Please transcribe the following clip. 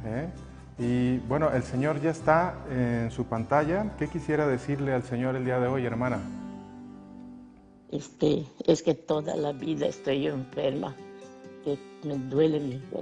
¿eh? Y bueno, el Señor ya está en su pantalla. ¿Qué quisiera decirle al Señor el día de hoy, hermana? Es que toda la vida estoy yo enferma, que me duele